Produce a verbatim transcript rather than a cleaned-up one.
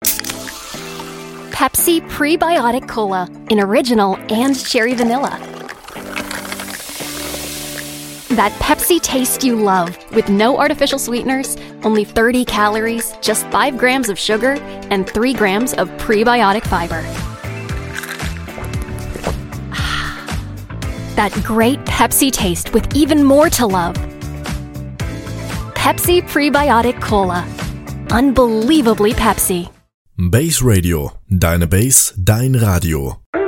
Pepsi Prebiotic Cola in original and cherry vanilla. That Pepsi taste you love, with no artificial sweeteners, only thirty calories, just five grams of sugar, and three grams of prebiotic fiber. That great Pepsi taste with even more to love. Pepsi Prebiotic Cola. Unbelievably Pepsi. Base Radio. Deine Base, dein Radio.